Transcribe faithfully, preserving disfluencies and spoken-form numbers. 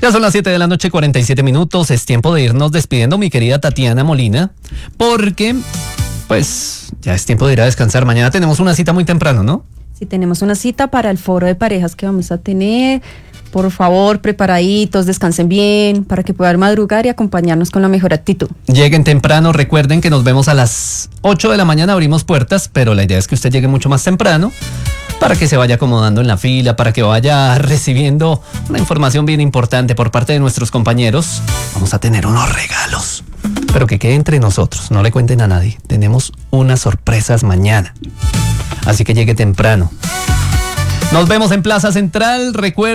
Ya son las siete de la noche, cuarenta y siete minutos. Es tiempo de irnos despidiendo, mi querida Tatiana Molina, porque, pues, ya es tiempo de ir a descansar. Mañana tenemos una cita muy temprano, ¿no? Sí, tenemos una cita para el foro de parejas que vamos a tener. Por favor, preparaditos, descansen bien, para que puedan madrugar y acompañarnos con la mejor actitud. Lleguen temprano, recuerden que nos vemos a las ocho de la mañana, abrimos puertas, pero la idea es que usted llegue mucho más temprano, para que se vaya acomodando en la fila, para que vaya recibiendo una información bien importante por parte de nuestros compañeros. Vamos a tener unos regalos, pero que quede entre nosotros, no le cuenten a nadie. Tenemos unas sorpresas mañana, así que llegue temprano. Nos vemos en Plaza Central, recuerden.